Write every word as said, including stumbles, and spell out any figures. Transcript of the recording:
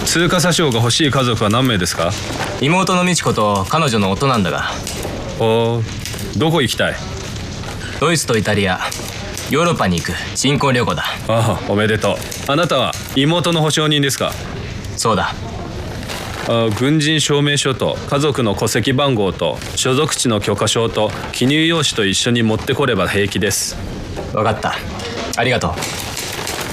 通過詐称が欲しい家族は何名ですか？ 妹の美智子と彼女の夫なんだが。 おどこ行きたい？ ドイツとイタリア、ヨーロッパに行く新婚旅行だ。 ああ、おめでとう。あなたは妹の保証人ですか？ そうだ。 あ、軍人証明書と家族の戸籍番号と所属地の許可証と記入用紙と一緒に持ってこれば平気です。 分かった。ありがとう。